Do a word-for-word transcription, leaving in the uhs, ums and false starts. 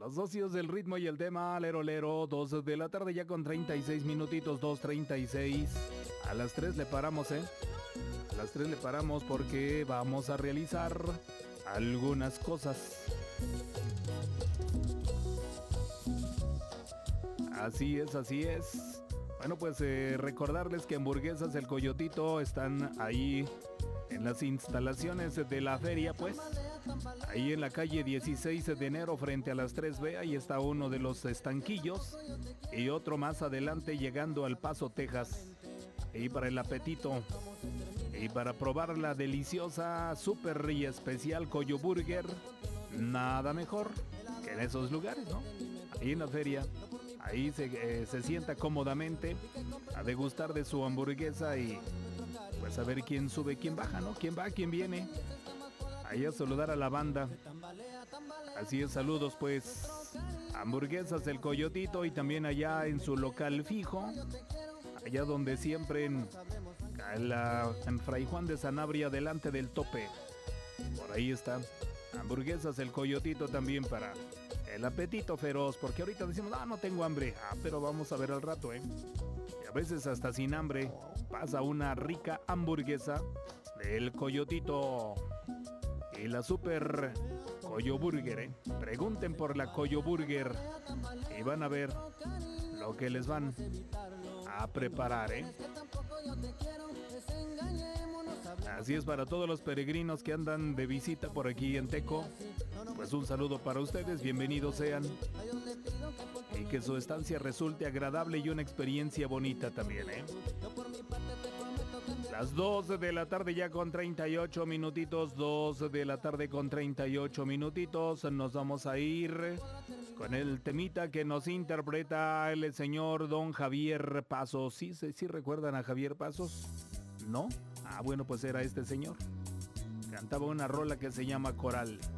Los socios del ritmo y el tema, lero lero, dos de la tarde ya con treinta y seis minutitos, dos treinta y seis. A las tres le paramos, ¿eh? A las tres le paramos porque vamos a realizar algunas cosas. Así es, así es. Bueno, pues eh, recordarles que Hamburguesas El Coyotito están ahí en las instalaciones de la feria, pues. Ahí en la calle dieciséis de enero frente a las tres B, ahí está uno de los estanquillos. Y otro más adelante llegando al Paso, Texas. Y para el apetito. Y para probar la deliciosa, súper y especial Coyo Burger. Nada mejor que en esos lugares, ¿no? Ahí en la feria. Ahí se, eh, se sienta cómodamente a degustar de su hamburguesa y pues a ver quién sube, quién baja, ¿no? Quién va, quién viene. Ahí a saludar a la banda. Así es, saludos pues. Hamburguesas El Coyotito y también allá en su local fijo. Allá donde siempre en, en, la, en Fray Juan de Sanabria, delante del tope. Por ahí está. Hamburguesas El Coyotito también para el apetito feroz. Porque ahorita decimos, ah, no tengo hambre. Ah, pero vamos a ver al rato, ¿eh? Y a veces hasta sin hambre pasa una rica hamburguesa del Coyotito. Y la super Coyo Burger, ¿eh? Pregunten por la Coyo Burger y van a ver lo que les van a preparar, ¿eh? Así es, para todos los peregrinos que andan de visita por aquí en Teco, pues un saludo para ustedes, bienvenidos sean. Y que su estancia resulte agradable y una experiencia bonita también, ¿eh? Las dos de la tarde ya con treinta y ocho minutitos, dos de la tarde con treinta y ocho minutitos. Nos vamos a ir con el temita que nos interpreta el señor don Javier Pasos. ¿Sí, sí, sí recuerdan a Javier Pasos? ¿No? Ah, bueno, pues era este señor. Cantaba una rola que se llama Coral.